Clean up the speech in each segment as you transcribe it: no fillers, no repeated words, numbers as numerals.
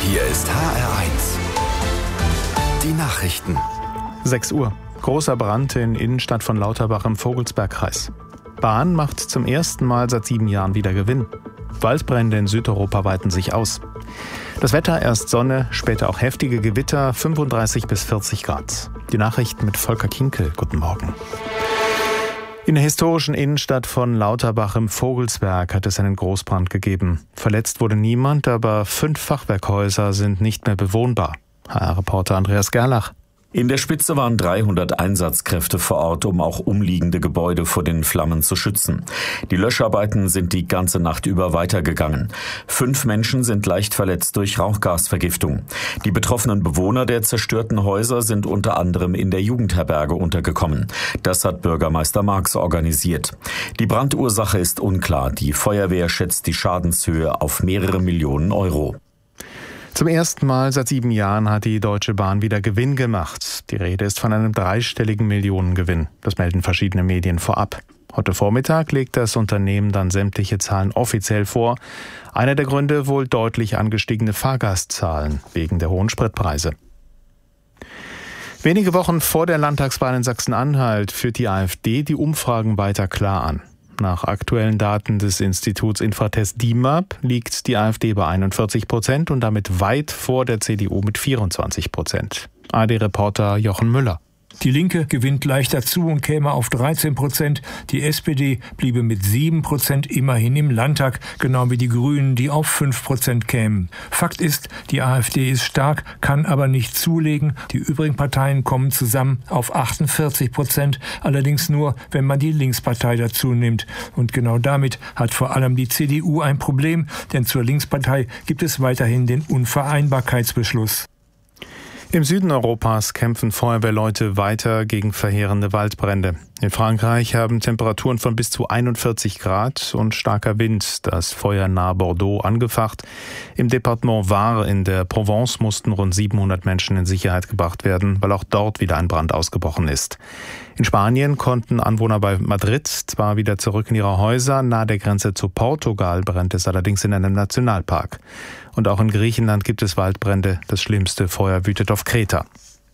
Hier ist HR1. Die Nachrichten. 6 Uhr. Großer Brand in Innenstadt von Lauterbach im Vogelsbergkreis. Bahn macht zum ersten Mal seit 7 Jahren wieder Gewinn. Waldbrände in Südeuropa weiten sich aus. Das Wetter, erst Sonne, später auch heftige Gewitter, 35 bis 40 Grad. Die Nachrichten mit Volker Kinkel. Guten Morgen. In der historischen Innenstadt von Lauterbach im Vogelsberg hat es einen Großbrand gegeben. Verletzt wurde niemand, aber 5 Fachwerkhäuser sind nicht mehr bewohnbar. HR-Reporter Andreas Gerlach. In der Spitze waren 300 Einsatzkräfte vor Ort, um auch umliegende Gebäude vor den Flammen zu schützen. Die Löscharbeiten sind die ganze Nacht über weitergegangen. 5 Menschen sind leicht verletzt durch Rauchgasvergiftung. Die betroffenen Bewohner der zerstörten Häuser sind unter anderem in der Jugendherberge untergekommen. Das hat Bürgermeister Marx organisiert. Die Brandursache ist unklar. Die Feuerwehr schätzt die Schadenshöhe auf mehrere Millionen Euro. Zum ersten Mal seit 7 Jahren hat die Deutsche Bahn wieder Gewinn gemacht. Die Rede ist von einem 3-stelligen Millionengewinn. Das melden verschiedene Medien vorab. Heute Vormittag legt das Unternehmen dann sämtliche Zahlen offiziell vor. Einer der Gründe wohl deutlich angestiegene Fahrgastzahlen wegen der hohen Spritpreise. Wenige Wochen vor der Landtagswahl in Sachsen-Anhalt führt die AfD die Umfragen weiter klar an. Nach aktuellen Daten des Instituts Infratest DIMAP liegt die AfD bei 41% und damit weit vor der CDU mit 24%. ARD-Reporter Jochen Müller. Die Linke gewinnt leicht dazu und käme auf 13%. Die SPD bliebe mit 7% immerhin im Landtag, genau wie die Grünen, die auf 5% kämen. Fakt ist, die AfD ist stark, kann aber nicht zulegen. Die übrigen Parteien kommen zusammen auf 48%, allerdings nur, wenn man die Linkspartei dazu nimmt. Und genau damit hat vor allem die CDU ein Problem, denn zur Linkspartei gibt es weiterhin den Unvereinbarkeitsbeschluss. Im Süden Europas kämpfen Feuerwehrleute weiter gegen verheerende Waldbrände. In Frankreich haben Temperaturen von bis zu 41 Grad und starker Wind das Feuer nahe Bordeaux angefacht. Im Departement Var in der Provence mussten rund 700 Menschen in Sicherheit gebracht werden, weil auch dort wieder ein Brand ausgebrochen ist. In Spanien konnten Anwohner bei Madrid zwar wieder zurück in ihre Häuser, nahe der Grenze zu Portugal brennt es allerdings in einem Nationalpark. Und auch in Griechenland gibt es Waldbrände. Das schlimmste Feuer wütet auf Kreta.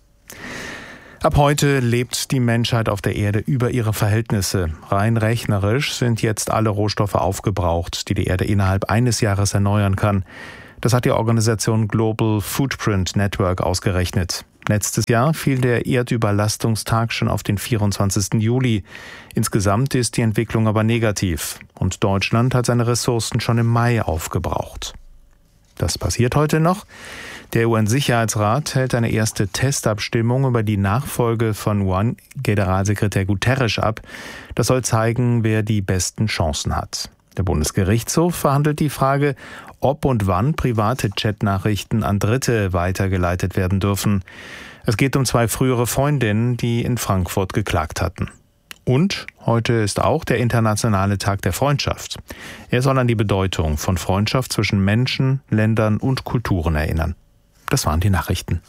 Ab heute lebt die Menschheit auf der Erde über ihre Verhältnisse. Rein rechnerisch sind jetzt alle Rohstoffe aufgebraucht, die die Erde innerhalb eines Jahres erneuern kann. Das hat die Organisation Global Footprint Network ausgerechnet. Letztes Jahr fiel der Erdüberlastungstag schon auf den 24. Juli. Insgesamt ist die Entwicklung aber negativ. Und Deutschland hat seine Ressourcen schon im Mai aufgebraucht. Das passiert heute noch. Der UN-Sicherheitsrat hält eine erste Testabstimmung über die Nachfolge von UN-Generalsekretär Guterres ab. Das soll zeigen, wer die besten Chancen hat. Der Bundesgerichtshof verhandelt die Frage, ob und wann private Chatnachrichten an Dritte weitergeleitet werden dürfen. Es geht um 2 frühere Freundinnen, die in Frankfurt geklagt hatten. Und heute ist auch der Internationale Tag der Freundschaft. Er soll an die Bedeutung von Freundschaft zwischen Menschen, Ländern und Kulturen erinnern. Das waren die Nachrichten.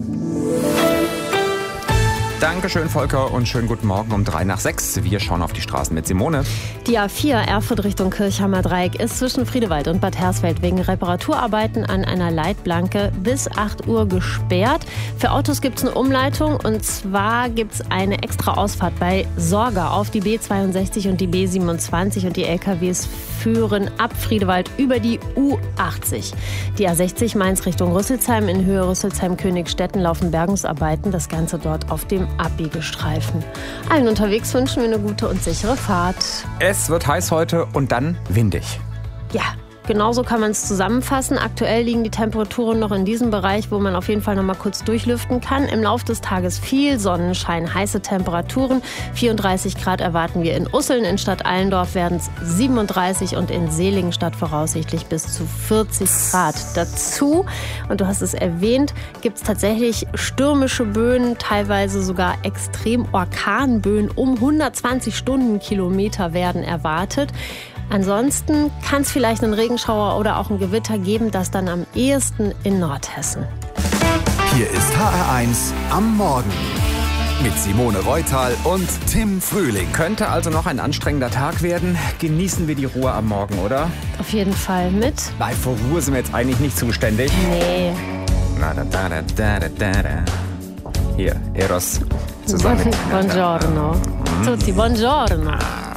Dankeschön, Volker, und schönen guten Morgen um 5:03. Wir schauen auf die Straßen mit Simone. Die A4 Erfurt Richtung Kirchheimer Dreieck ist zwischen Friedewald und Bad Hersfeld wegen Reparaturarbeiten an einer Leitplanke bis 8 Uhr gesperrt. Für Autos gibt es eine Umleitung, und zwar gibt es eine extra Ausfahrt bei Sorga auf die B62 und die B27, und die LKWs führen ab Friedewald über die U80. Die A60 Mainz Richtung Rüsselsheim, in Höhe Rüsselsheim-Königstetten laufen Bergungsarbeiten, das Ganze dort auf dem Abbiegestreifen. Allen unterwegs wünschen wir eine gute und sichere Fahrt. Es wird heiß heute und dann windig. Ja, genauso kann man es zusammenfassen. Aktuell liegen die Temperaturen noch in diesem Bereich, wo man auf jeden Fall noch mal kurz durchlüften kann. Im Laufe des Tages viel Sonnenschein, heiße Temperaturen. 34 Grad erwarten wir in Usseln. In Stadt Allendorf werden es 37 und in Seligenstadt voraussichtlich bis zu 40 Grad. Dazu, und du hast es erwähnt, gibt es tatsächlich stürmische Böen, teilweise sogar Extrem-Orkanböen um 120 Stundenkilometer werden erwartet. Ansonsten kann es vielleicht einen Regenschauer oder auch ein Gewitter geben, das dann am ehesten in Nordhessen. Hier ist HR1 am Morgen. mit Simone Reutal und Tim Frühling. Könnte also noch ein anstrengender Tag werden. Genießen wir die Ruhe am Morgen, oder? Auf jeden Fall mit. Nein, vor Ruhe sind wir jetzt eigentlich nicht zuständig. Nee. Na, da. Hier, Eros zusammen mit... Buongiorno. Tutti, buongiorno.